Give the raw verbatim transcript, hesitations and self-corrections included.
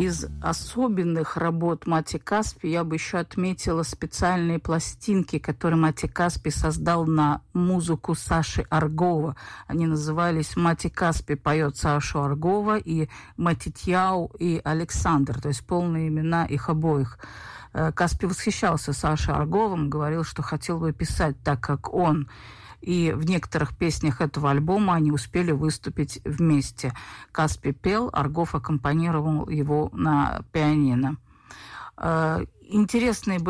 Из особенных работ Мати Каспи я бы еще отметила специальные пластинки, которые Мати Каспи создал на музыку Саши Аргова. Они назывались «Мати Каспи поет Сашу Аргова» и «Матитьяу» и «Александр», то есть полные имена их обоих. Каспи восхищался Сашей Арговым, говорил, что хотел бы писать так, как он. И в некоторых песнях этого альбома они успели выступить вместе. Каспи пел, Аргов аккомпанировал его на пианино. Интересные были